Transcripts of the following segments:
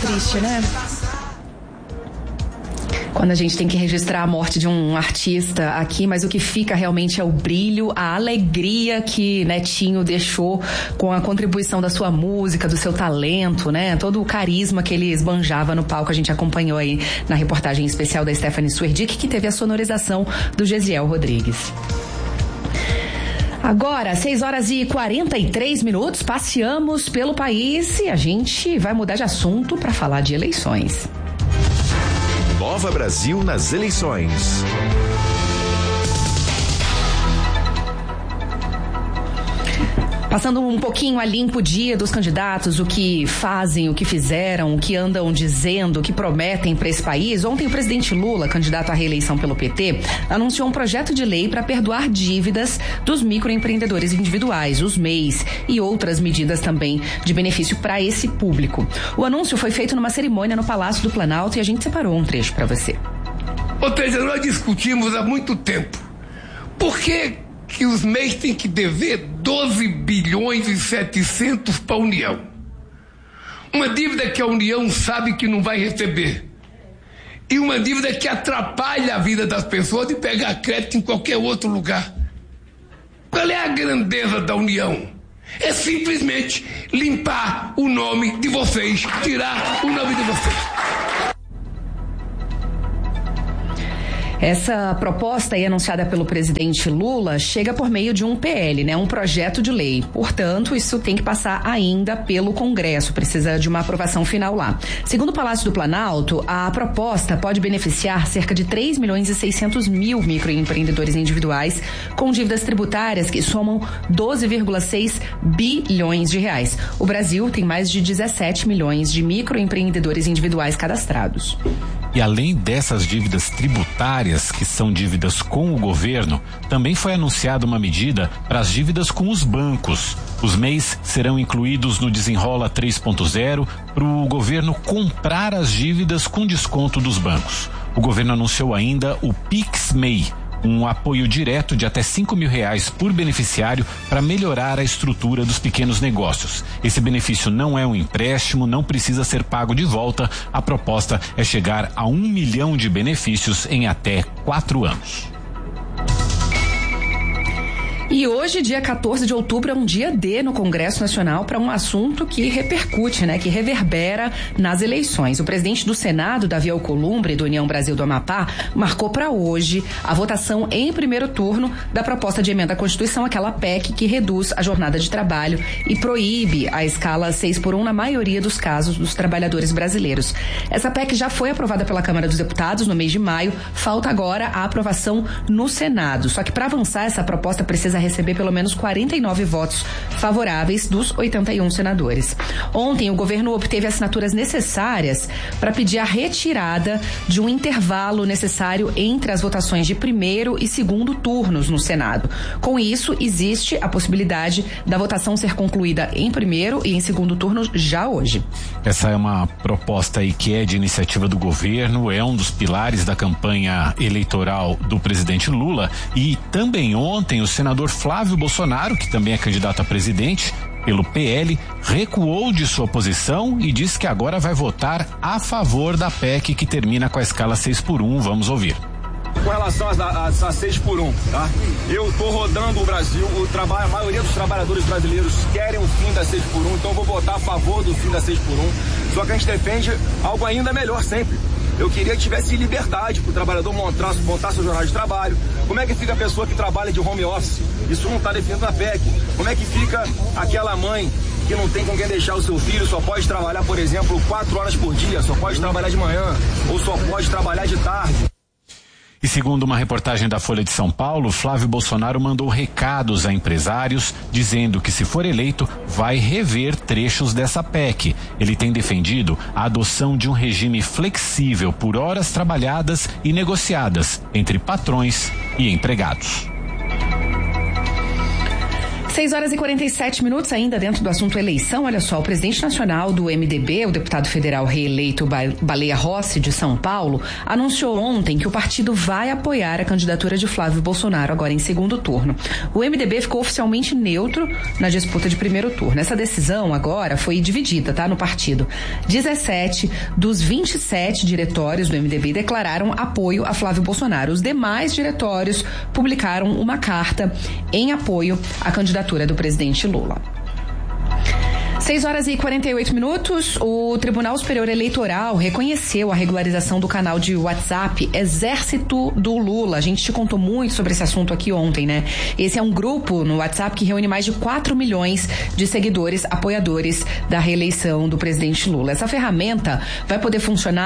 triste, né? Quando a gente tem que registrar a morte de um artista aqui, mas o que fica realmente é o brilho, a alegria que Netinho deixou com a contribuição da sua música, do seu talento, né? Todo o carisma que ele esbanjava no palco, a gente acompanhou aí na reportagem especial da Stephanie Suerdick, que teve a sonorização do Gesiel Rodrigues. Agora, 6h43, passeamos pelo país e a gente vai mudar de assunto para falar de eleições. Nova Brasil nas eleições. Passando um pouquinho a limpo o dia dos candidatos, o que fazem, o que fizeram, o que andam dizendo, o que prometem para esse país. Ontem o presidente Lula, candidato à reeleição pelo PT, anunciou um projeto de lei para perdoar dívidas dos microempreendedores individuais, os MEIs, e outras medidas também de benefício para esse público. O anúncio foi feito numa cerimônia no Palácio do Planalto e a gente separou um trecho para você. Ou seja, nós discutimos há muito tempo. Por que os MEIs têm que dever 12 bilhões e 700 para a União? Uma dívida que a União sabe que não vai receber. E uma dívida que atrapalha a vida das pessoas de pegar crédito em qualquer outro lugar. Qual é a grandeza da União? É simplesmente limpar o nome de vocês, tirar o nome de vocês. Essa proposta aí anunciada pelo presidente Lula chega por meio de um PL, né? Um projeto de lei. Portanto, isso tem que passar ainda pelo Congresso, precisa de uma aprovação final lá. Segundo o Palácio do Planalto, a proposta pode beneficiar cerca de 3.600.000 microempreendedores individuais com dívidas tributárias que somam 12,6 bilhões de reais. O Brasil tem mais de 17 milhões de microempreendedores individuais cadastrados. E além dessas dívidas tributárias, que são dívidas com o governo, também foi anunciada uma medida para as dívidas com os bancos. Os MEIs serão incluídos no Desenrola 3.0 para o governo comprar as dívidas com desconto dos bancos. O governo anunciou ainda o PixMEI, um apoio direto de até R$5.000 por beneficiário para melhorar a estrutura dos pequenos negócios. Esse benefício não é um empréstimo, não precisa ser pago de volta. A proposta é chegar a 1 milhão de benefícios em até 4 anos. E hoje, dia 14 de outubro, é um dia D no Congresso Nacional para um assunto que repercute, né, que reverbera nas eleições. O presidente do Senado, Davi Alcolumbre, do União Brasil do Amapá, marcou para hoje a votação em primeiro turno da proposta de emenda à Constituição, aquela PEC que reduz a jornada de trabalho e proíbe a escala 6x1 na maioria dos casos dos trabalhadores brasileiros. Essa PEC já foi aprovada pela Câmara dos Deputados no mês de maio, falta agora a aprovação no Senado. Só que para avançar, essa proposta precisa receber pelo menos 49 votos favoráveis dos 81 senadores. Ontem, o governo obteve assinaturas necessárias para pedir a retirada de um intervalo necessário entre as votações de primeiro e segundo turnos no Senado. Com isso, existe a possibilidade da votação ser concluída em primeiro e em segundo turno já hoje. Essa é uma proposta aí que é de iniciativa do governo, é um dos pilares da campanha eleitoral do presidente Lula, e também ontem o senador Flávio Bolsonaro, que também é candidato a presidente pelo PL, recuou de sua posição e disse que agora vai votar a favor da PEC que termina com a escala 6x1. Vamos ouvir. Com relação a 6x1, tá? Eu tô rodando o Brasil, a maioria dos trabalhadores brasileiros querem o fim da 6x1, então eu vou votar a favor do fim da 6x1. Só que a gente defende algo ainda melhor sempre. Eu queria que tivesse liberdade para o trabalhador montar sua jornada de trabalho. Como é que fica a pessoa que trabalha de home office? Isso não está definido na PEC. Como é que fica aquela mãe que não tem com quem deixar o seu filho, só pode trabalhar, por exemplo, 4 horas por dia, só pode trabalhar de manhã ou só pode trabalhar de tarde? E segundo uma reportagem da Folha de São Paulo, Flávio Bolsonaro mandou recados a empresários dizendo que, se for eleito, vai rever trechos dessa PEC. Ele tem defendido a adoção de um regime flexível por horas trabalhadas e negociadas entre patrões e empregados. 6h47 ainda dentro do assunto eleição. Olha só, o presidente nacional do MDB, o deputado federal reeleito Baleia Rossi, de São Paulo, anunciou ontem que o partido vai apoiar a candidatura de Flávio Bolsonaro agora em segundo turno. O MDB ficou oficialmente neutro na disputa de primeiro turno. Essa decisão agora foi dividida, tá, no partido. 17 dos 27 diretórios do MDB declararam apoio a Flávio Bolsonaro. Os demais diretórios publicaram uma carta em apoio à candidatura do presidente Lula. 6h48, o Tribunal Superior Eleitoral reconheceu a regularização do canal de WhatsApp Exército do Lula. A gente te contou muito sobre esse assunto aqui ontem, né? Esse é um grupo no WhatsApp que reúne mais de 4 milhões de seguidores, apoiadores da reeleição do presidente Lula. Essa ferramenta vai poder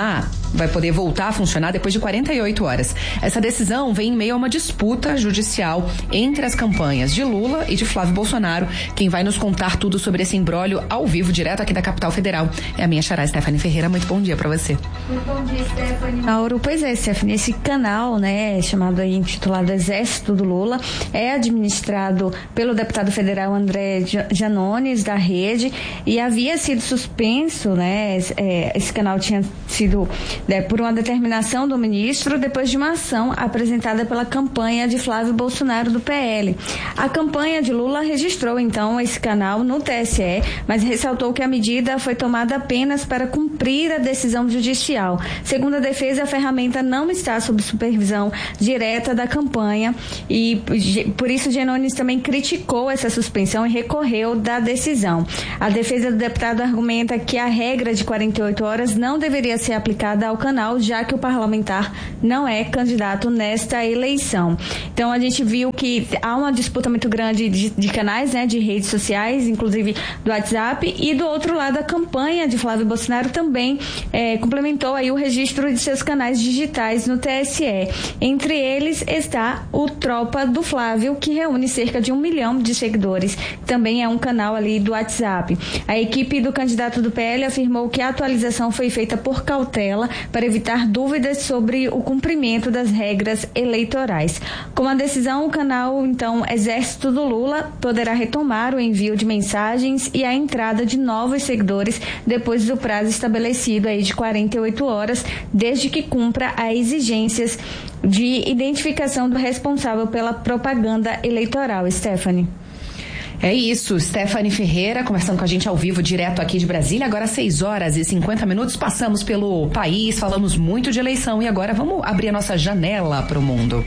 voltar a funcionar depois de 48 horas. Essa decisão vem em meio a uma disputa judicial entre as campanhas de Lula e de Flávio Bolsonaro. Quem vai nos contar tudo sobre esse imbróglio ao vivo, direto aqui da capital federal, é a minha xará, Stephanie Ferreira. Muito bom dia pra você. Muito bom dia, Stephanie. Mauro, pois é, Stephanie, esse canal, né, chamado aí, intitulado Exército do Lula, é administrado pelo deputado federal André Janones, da Rede, e havia sido suspenso, né, esse canal tinha sido, por uma determinação do ministro, depois de uma ação apresentada pela campanha de Flávio Bolsonaro, do PL. A campanha de Lula registrou, então, esse canal no TSE, mas ressaltou que a medida foi tomada apenas para cumprir a decisão judicial. Segundo a defesa, a ferramenta não está sob supervisão direta da campanha e, por isso, Janones também criticou essa suspensão e recorreu da decisão. A defesa do deputado argumenta que a regra de 48 horas não deveria ser aplicada ao canal, já que o parlamentar não é candidato nesta eleição. Então, a gente viu que há uma disputa muito grande de canais, né, de redes sociais, inclusive do WhatsApp, e do outro lado a campanha de Flávio Bolsonaro também complementou aí o registro de seus canais digitais no TSE. Entre eles está o Tropa do Flávio, que reúne cerca de 1 milhão de seguidores. Também é um canal ali do WhatsApp. A equipe do candidato do PL afirmou que a atualização foi feita por cautela para evitar dúvidas sobre o cumprimento das regras eleitorais. Com a decisão, o canal, então, Exército do Lula poderá retomar o envio de mensagens e a entrada de novos seguidores depois do prazo estabelecido aí de 48 horas, desde que cumpra as exigências de identificação do responsável pela propaganda eleitoral. Stephanie. É isso, Stephanie Ferreira conversando com a gente ao vivo, direto aqui de Brasília. Agora 6h50, passamos pelo país, falamos muito de eleição e agora vamos abrir a nossa janela para o mundo.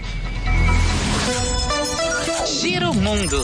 Giro Mundo.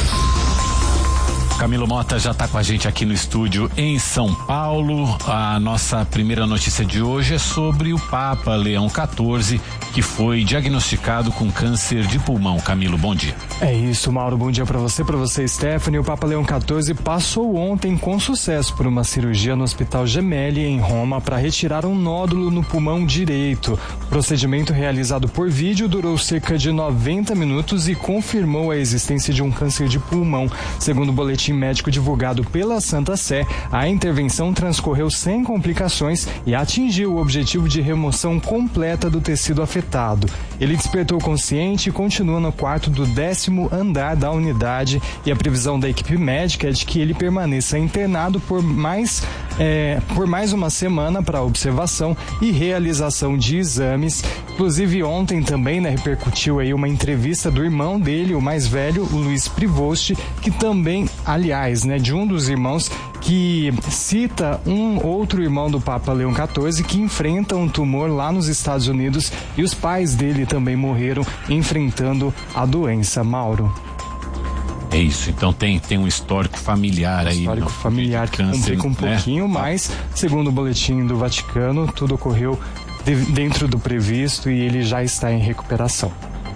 Camilo Mota já está com a gente aqui no estúdio em São Paulo. A nossa primeira notícia de hoje é sobre o Papa Leão XIV, que foi diagnosticado com câncer de pulmão. Camilo, bom dia. É isso, Mauro, bom dia para você, Stephanie. O Papa Leão XIV passou ontem com sucesso por uma cirurgia no Hospital Gemelli, em Roma, para retirar um nódulo no pulmão direito. O procedimento, realizado por vídeo, durou cerca de 90 minutos e confirmou a existência de um câncer de pulmão. Segundo o boletim médico divulgado pela Santa Sé, a intervenção transcorreu sem complicações e atingiu o objetivo de remoção completa do tecido afetado. Ele despertou consciente e continua no quarto do 10º andar da unidade, e a previsão da equipe médica é de que ele permaneça internado por mais uma semana para observação e realização de exames. Inclusive ontem também, né, repercutiu aí uma entrevista do irmão dele, o mais velho, o Luiz Privosti, que também, aliás, né, de um dos irmãos, que cita um outro irmão do Papa Leão XIV que enfrenta um tumor lá nos Estados Unidos, e os pais dele também morreram enfrentando a doença. Mauro. É isso, então tem um histórico familiar aí. Histórico familiar que complica um pouquinho, mas, segundo o boletim do Vaticano, tudo ocorreu dentro do previsto e ele já está em recuperação.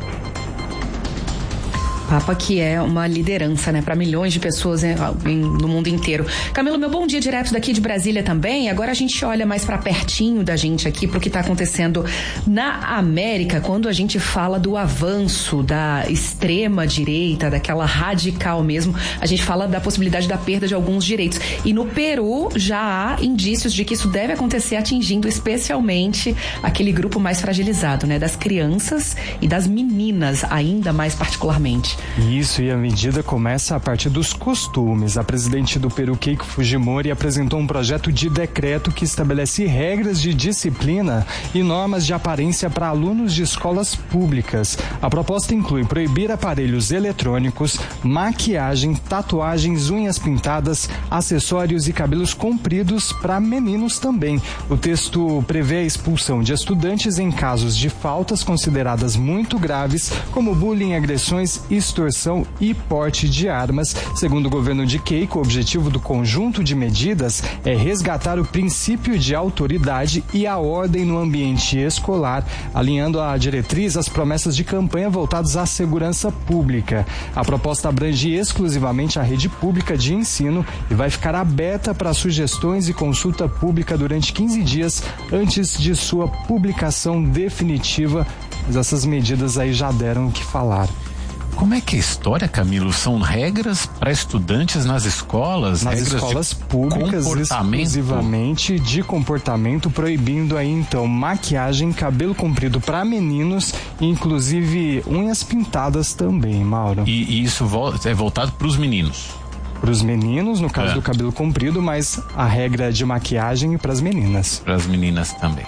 Papa que é uma liderança, né, para milhões de pessoas no mundo inteiro. Camilo, meu bom dia direto daqui de Brasília também. Agora a gente olha mais para pertinho da gente aqui pro que está acontecendo na América, quando a gente fala do avanço da extrema direita, daquela radical mesmo, a gente fala da possibilidade da perda de alguns direitos. E no Peru já há indícios de que isso deve acontecer, atingindo especialmente aquele grupo mais fragilizado, né, das crianças e das meninas, ainda mais particularmente. Isso, e a medida começa a partir dos costumes. A presidente do Peru, Keiko Fujimori, apresentou um projeto de decreto que estabelece regras de disciplina e normas de aparência para alunos de escolas públicas. A proposta inclui proibir aparelhos eletrônicos, maquiagem, tatuagens, unhas pintadas, acessórios e cabelos compridos para meninos também. O texto prevê a expulsão de estudantes em casos de faltas consideradas muito graves, como bullying, agressões, extorsão e porte de armas. Segundo o governo de Keiko, o objetivo do conjunto de medidas é resgatar o princípio de autoridade e a ordem no ambiente escolar, alinhando a diretriz às promessas de campanha voltadas à segurança pública. A proposta abrange exclusivamente a rede pública de ensino e vai ficar aberta para sugestões e consulta pública durante 15 dias antes de sua publicação definitiva. Mas essas medidas aí já deram o que falar. Como é que é a história, Camilo? São regras para estudantes nas escolas? Nas regras escolas públicas, exclusivamente de comportamento, proibindo aí então maquiagem, cabelo comprido para meninos e inclusive unhas pintadas também, Mauro. E isso é voltado para os meninos? Para os meninos, no caso do cabelo comprido, mas a regra é de maquiagem para as meninas. Para as meninas também.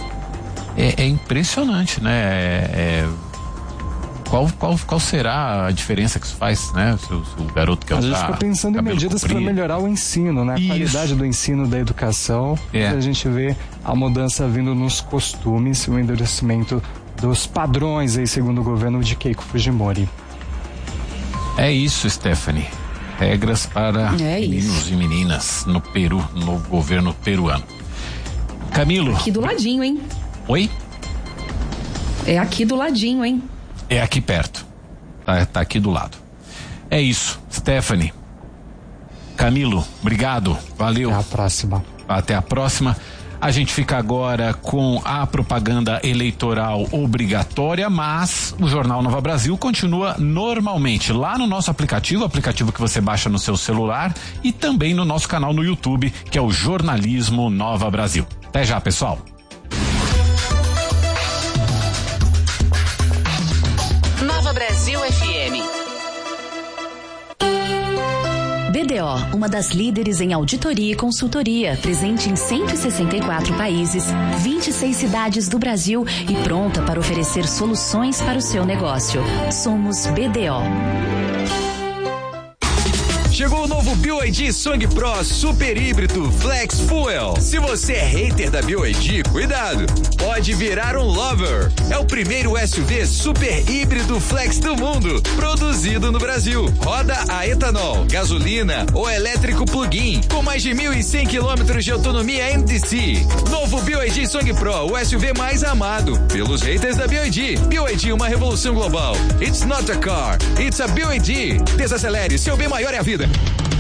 É impressionante, né? Qual será a diferença que isso faz, né? Se o garoto quer usar. A gente fica pensando em medidas para melhorar o ensino, né? A qualidade do ensino, da educação. A gente vê a mudança vindo nos costumes, o endurecimento dos padrões aí, segundo o governo de Keiko Fujimori. É isso, Stephanie. Regras para meninos e meninas no Peru, no governo peruano. Camilo. Aqui do ladinho, hein? Oi? É aqui do ladinho, hein? É aqui perto. Tá aqui do lado. É isso, Stephanie. Camilo, obrigado. Valeu. Até a próxima. Até a próxima. A gente fica agora com a propaganda eleitoral obrigatória, mas o Jornal Nova Brasil continua normalmente lá no nosso aplicativo, aplicativo que você baixa no seu celular, e também no nosso canal no YouTube, que é o Jornalismo Nova Brasil. Até já, pessoal. Nova Brasil FM. BDO, uma das líderes em auditoria e consultoria, presente em 164 países, 26 cidades do Brasil e pronta para oferecer soluções para o seu negócio. Somos BDO. Chegou o novo BYD Song Pro Super Híbrido Flex Fuel. Se você é hater da BYD, cuidado, pode virar um lover. É o primeiro SUV super híbrido flex do mundo, produzido no Brasil. Roda a etanol, gasolina ou elétrico plug-in, com mais de 1.100 quilômetros de autonomia NDC. Novo BYD Song Pro, o SUV mais amado pelos haters da BYD. BYD, uma revolução global. It's not a car, it's a BYD. Desacelere, seu bem maior é a vida.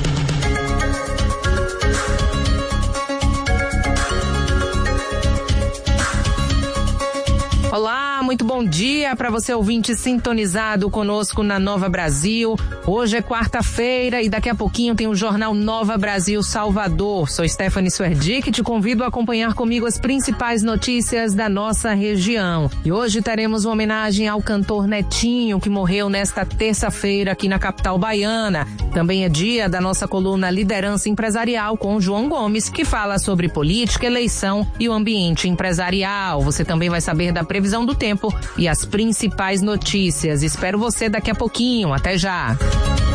Olá, muito bom dia para você ouvinte sintonizado conosco na Nova Brasil. Hoje é quarta-feira e daqui a pouquinho tem o Jornal Nova Brasil Salvador. Sou Stephanie Suerdick e te convido a acompanhar comigo as principais notícias da nossa região. E hoje teremos uma homenagem ao cantor Netinho, que morreu nesta terça-feira aqui na capital baiana. Também é dia da nossa coluna Liderança Empresarial com João Gomes, que fala sobre política, eleição e o ambiente empresarial. Você também vai saber da previsão do tempo e as principais notícias. Espero você daqui a pouquinho. Até já!